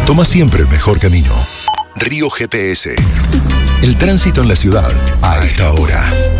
Toma siempre el mejor camino. Río GPS. El tránsito en la ciudad a esta hora.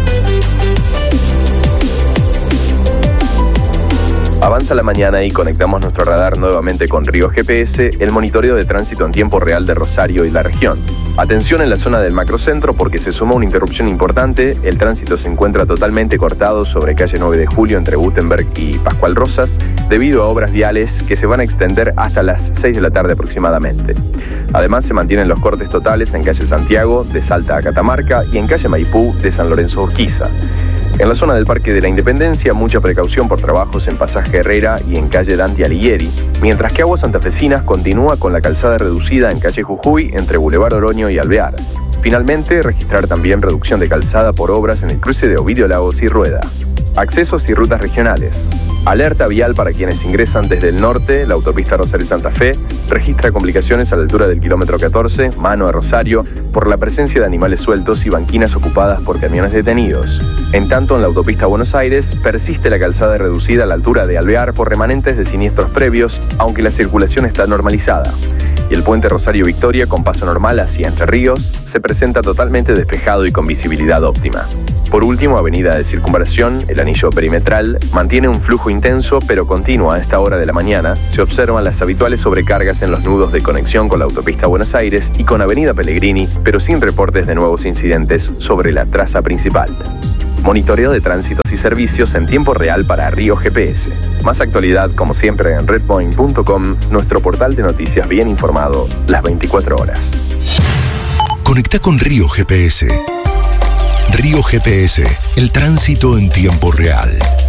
Avanza la mañana y conectamos nuestro radar nuevamente con Río GPS, el monitoreo de tránsito en tiempo real de Rosario y la región. Atención en la zona del macrocentro porque se suma una interrupción importante. El tránsito se encuentra totalmente cortado sobre calle 9 de Julio entre Gutenberg y Pascual Rosas debido a obras viales que se van a extender hasta las 6 de la tarde aproximadamente. Además se mantienen los cortes totales en calle Santiago, de Salta a Catamarca y en calle Maipú, de San Lorenzo a Urquiza. En la zona del Parque de la Independencia, mucha precaución por trabajos en Pasaje Herrera y en calle Dante Alighieri, mientras que Aguas Santafesinas continúa con la calzada reducida en calle Jujuy entre Boulevard Oroño y Alvear. Finalmente, registrar también reducción de calzada por obras en el cruce de Ovidio Lagos y Rueda. Accesos y rutas regionales. Alerta vial para quienes ingresan desde el norte. La autopista Rosario-Santa Fe registra complicaciones a la altura del kilómetro 14, mano a Rosario, por la presencia de animales sueltos y banquinas ocupadas por camiones detenidos. En tanto, en la autopista Buenos Aires persiste la calzada reducida a la altura de Alvear por remanentes de siniestros previos, aunque la circulación está normalizada. Y el puente Rosario-Victoria, con paso normal hacia Entre Ríos, se presenta totalmente despejado y con visibilidad óptima. Por último, avenida de Circunvalación, el anillo perimetral, mantiene un flujo intenso pero continuo a esta hora de la mañana. Se observan las habituales sobrecargas en los nudos de conexión con la autopista Buenos Aires y con avenida Pellegrini, pero sin reportes de nuevos incidentes sobre la traza principal. Monitoreo de tránsitos y servicios en tiempo real para Río GPS. Más actualidad, como siempre, en redpoint.com, nuestro portal de noticias bien informado las 24 horas. Conecta con Río GPS. Río GPS, el tránsito en tiempo real.